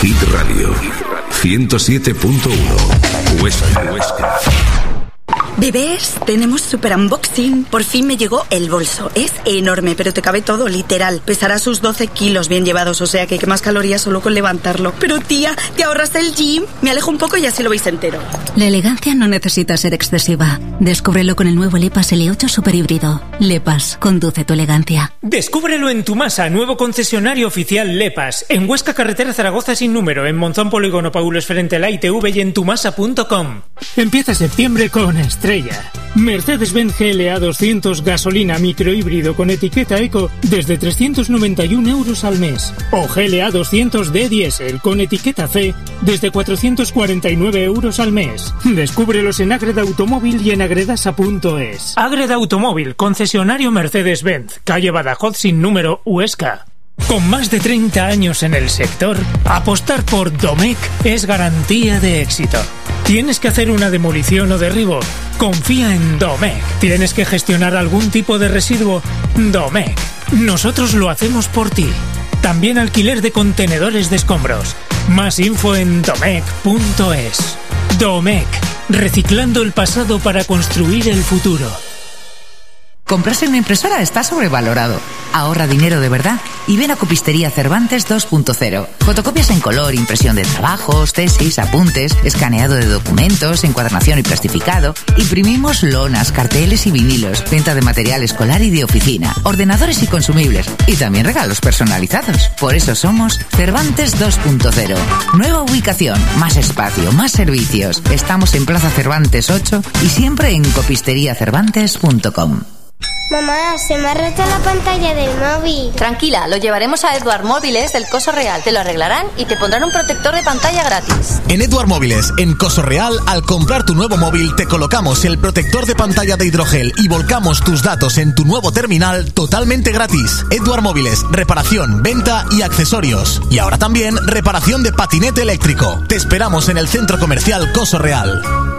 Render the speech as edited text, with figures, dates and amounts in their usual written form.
Hit Radio 107.1 Huesca. Bebés, tenemos super unboxing. Por fin me llegó el bolso. Es enorme, pero te cabe todo, literal. Pesará sus 12 kilos bien llevados, o sea que quemas calorías solo con levantarlo. Pero tía, ¿te ahorras el gym? Me alejo un poco y así lo veis entero. La elegancia no necesita ser excesiva. Descúbrelo con el nuevo Lepas L8 Super Híbrido. Lepas, conduce tu elegancia. Descúbrelo en Tumasa, nuevo concesionario oficial Lepas. En Huesca, carretera Zaragoza sin número. En Monzón, Polígono Paulos frente a la ITV y en tumasa.com. Empieza septiembre con Estrella. Mercedes-Benz GLA 200 gasolina microhíbrido con etiqueta eco desde 391 € al mes. O GLA 200 D diésel con etiqueta C desde 449 € al mes. Descúbrelos en Agreda Automóvil y en agredasa.es. Agreda Automóvil, concesionario Mercedes-Benz, calle Badajoz sin número, Huesca. Con más de 30 años en el sector, apostar por Domecq es garantía de éxito. ¿Tienes que hacer una demolición o derribo? Confía en Domecq. ¿Tienes que gestionar algún tipo de residuo? Domecq. Nosotros lo hacemos por ti. También alquiler de contenedores de escombros. Más info en domecq.es. Domecq. Reciclando el pasado para construir el futuro. Comprarse una impresora está sobrevalorado. Ahorra dinero de verdad y ven a Copistería Cervantes 2.0. Fotocopias en color, impresión de trabajos, tesis, apuntes, escaneado de documentos, encuadernación y plastificado. Imprimimos lonas, carteles y vinilos, venta de material escolar y de oficina, ordenadores y consumibles y también regalos personalizados. Por eso somos Cervantes 2.0. Nueva ubicación, más espacio, más servicios. Estamos en Plaza Cervantes 8 y siempre en copisteriacervantes.com. Mamá, se me ha roto la pantalla del móvil. Tranquila, lo llevaremos a Edward Móviles del Coso Real. Te lo arreglarán y te pondrán un protector de pantalla gratis. En Edward Móviles, en Coso Real, al comprar tu nuevo móvil, te colocamos el protector de pantalla de hidrogel y volcamos tus datos en tu nuevo terminal totalmente gratis. Edward Móviles, reparación, venta y accesorios. Y ahora también reparación de patinete eléctrico. Te esperamos en el Centro Comercial Coso Real.